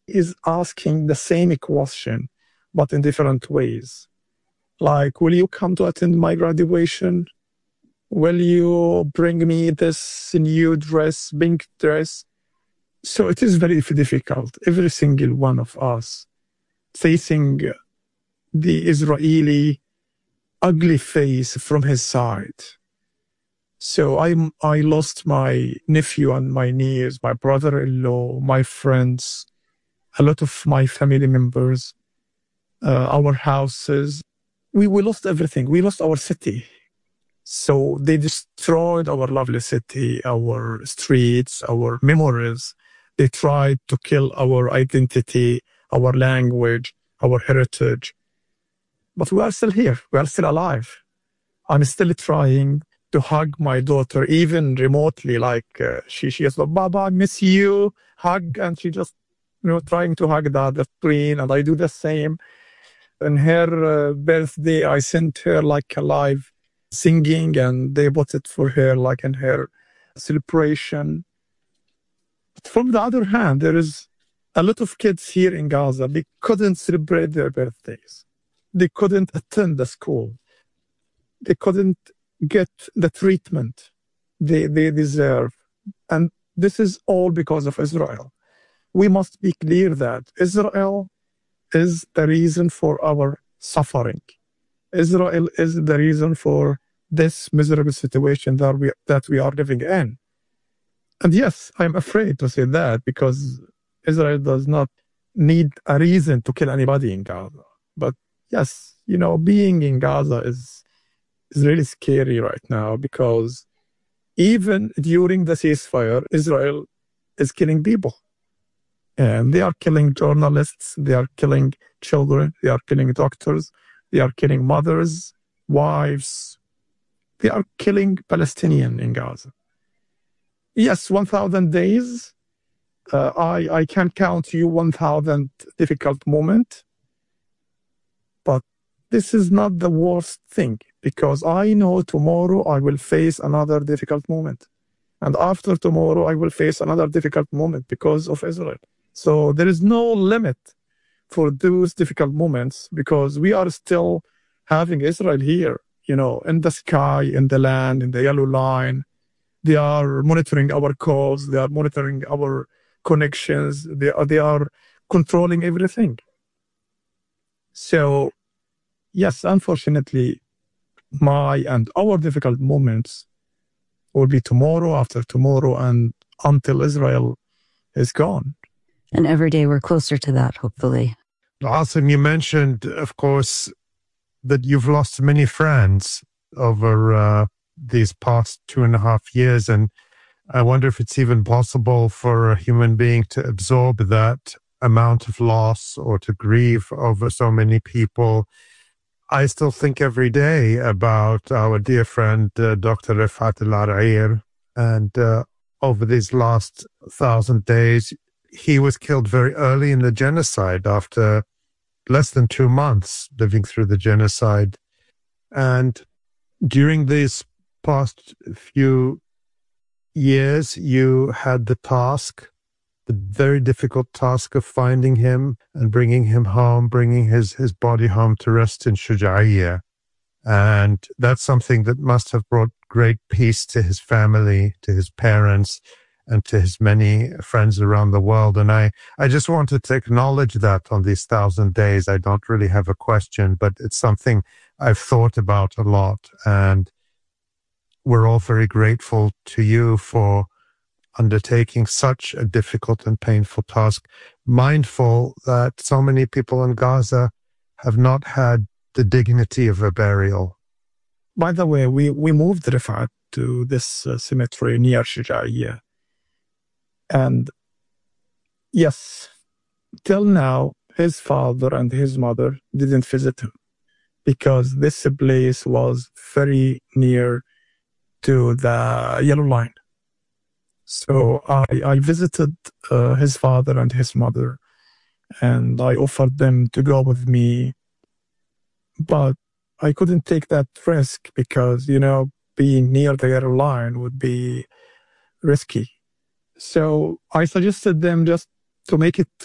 is asking the same question, but in different ways. Like, will you come to attend my graduation? Will you bring me this new dress, pink dress? So it is very difficult. Every single one of us facing the Israeli ugly face from his side. So I lost my nephew and my niece, my brother-in-law, my friends, a lot of my family members, our houses. We lost everything. We lost our city. So they destroyed our lovely city, our streets, our memories. They tried to kill our identity, our language, our heritage. But we are still here. We are still alive. I'm still trying to hug my daughter, even remotely. Like she is like, Baba, I miss you. Hug. And she just, trying to hug the screen. And I do the same. On her birthday, I sent her like a live singing, and they bought it for her like in her celebration. But from the other hand, there is a lot of kids here in Gaza. They couldn't celebrate their birthdays. They couldn't attend the school. They couldn't get the treatment they deserve. And this is all because of Israel. We must be clear that Israel is the reason for our suffering. Israel is the reason for this miserable situation that we are living in. And yes, I'm afraid to say that because Israel does not need a reason to kill anybody in Gaza. But yes, being in Gaza is really scary right now because even during the ceasefire, Israel is killing people. And they are killing journalists, they are killing children, they are killing doctors, they are killing mothers, wives. They are killing Palestinians in Gaza. Yes, 1,000 days. I can count you 1,000 difficult moments. But this is not the worst thing because I know tomorrow I will face another difficult moment. And after tomorrow, I will face another difficult moment because of Israel. So there is no limit for those difficult moments because we are still having Israel here, in the sky, in the land, in the yellow line. They are monitoring our calls. They are monitoring our connections. They are controlling everything. So, yes, unfortunately, my and our difficult moments will be tomorrow, after tomorrow, and until Israel is gone. And every day we're closer to that, hopefully. Asim, you mentioned, of course, that you've lost many friends over these past 2.5 years. And I wonder if it's even possible for a human being to absorb that amount of loss or to grieve over so many people. I still think every day about our dear friend, Dr. Rifat Al-Arair. And over these last 1,000 days, he was killed very early in the genocide after less than 2 months living through the genocide. And during these past few years, you had the very difficult task of finding him and bringing him home, bringing his body home to rest in Shuja'iyya. And that's something that must have brought great peace to his family, to his parents, and to his many friends around the world. And I just wanted to acknowledge that on these 1,000 days. I don't really have a question, but it's something I've thought about a lot. And we're all very grateful to you for undertaking such a difficult and painful task, mindful that so many people in Gaza have not had the dignity of a burial. By the way, we moved Rifat to this cemetery near Shuja'iyya. And yes, till now, his father and his mother didn't visit him because this place was very near to the yellow line. So I visited his father and his mother, and I offered them to go with me. But I couldn't take that risk because, being near the yellow line would be risky. So I suggested them just to make it